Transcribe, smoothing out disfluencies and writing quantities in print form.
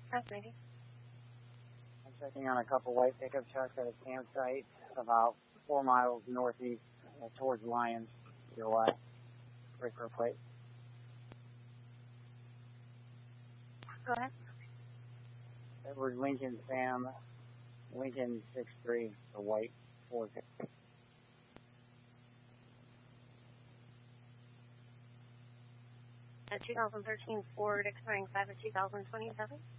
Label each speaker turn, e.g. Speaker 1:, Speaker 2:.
Speaker 1: Fascinating.
Speaker 2: I'm checking on a couple white pickup trucks at a campsite about 4 miles northeast towards Lyons. Your left. Breaker plate.
Speaker 1: Go ahead.
Speaker 2: Edward Lincoln Sam, Lincoln 6'3", the white 450.
Speaker 1: A 2013 Ford X95 of 2027.